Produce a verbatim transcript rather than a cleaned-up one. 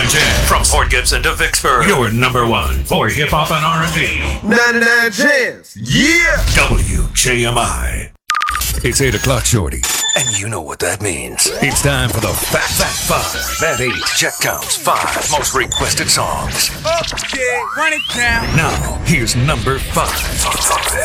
ninety-nine Jams. From Port Gibson to Vicksburg, your number one for hip hop and R and B. ninety-nine Jams. Yeah. W J M I. It's eight o'clock, shorty. And you know what that means. It's time for the Fat Fat Five. That eight check counts five most requested songs. Okay, run it down. Now, here's number five.